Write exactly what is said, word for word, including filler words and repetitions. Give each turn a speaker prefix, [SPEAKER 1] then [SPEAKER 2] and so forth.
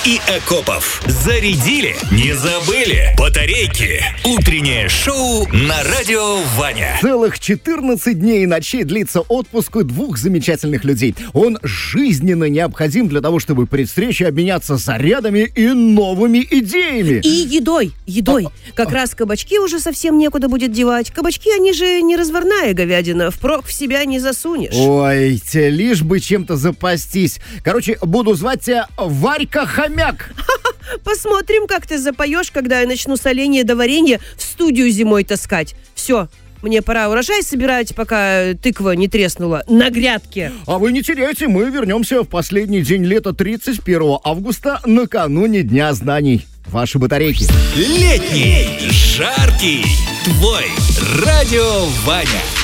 [SPEAKER 1] и Акопов. Зарядили? Не забыли? Батарейки. Утреннее шоу на радио Ваня.
[SPEAKER 2] Целых четырнадцать дней и ночей длится отпуск у двух замечательных людей. Он жизненно необходим для того, чтобы при встрече обменяться зарядами и новыми идеями.
[SPEAKER 3] И едой, едой. Как раз кабачки уже совсем некуда будет девать. Кабачки, они же не разварная говядина. Впрок в себя не засунешь.
[SPEAKER 2] Ой, те, лишь бы чем-то запастись. Короче, буду звать тебя Варька-хомяк.
[SPEAKER 3] Посмотрим, как ты запоешь, когда я начну соленье до варенья в студию зимой таскать. Все, мне пора урожай собирать, пока тыква не треснула на грядке.
[SPEAKER 2] А вы не теряйте, мы вернемся в последний день лета, тридцать первого августа, накануне Дня знаний. Ваши батарейки.
[SPEAKER 1] Летний, жаркий, твой радио Ваня.